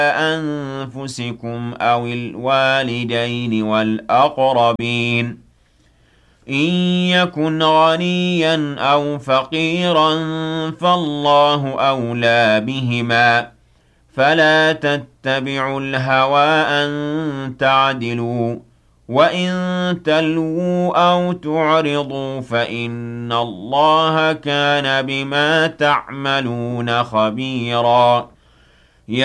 أنفسكم أو الوالدين والأقربين إن يكن غنيا أو فقيرا فالله أولى بهما فلا تتبعوا الهوى أن تعدلوا وإن تلووا أو تعرضوا فإن الله كان بما تعملون خبيرا